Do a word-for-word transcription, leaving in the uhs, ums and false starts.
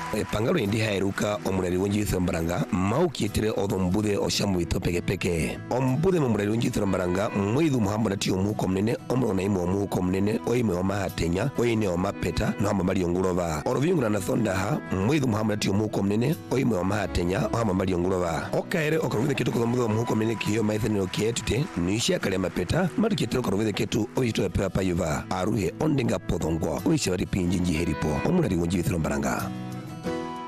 pangalo indi hairuka omurari wonji thombaranga maukitire odombude oshamu bito peke peke ombude mumurari wonji thombaranga mwidu muhamba nati omuko mnene omrona imo omuko mnene oime omahatenya oine omapeta no hamba mali ongulova orovingu na thondaha mwidu muhamba nati omuko mnene oime omahatenya hamba mali ongulova okaere okarude ketu kodombude omuko mnene kiyo maithenero kietute nisha kale mapeta madu kitire okarude ketu oyito epewa payuva aruhe ondenga podongo oisha bari pinjinji heripo omurari wonji thombaranga.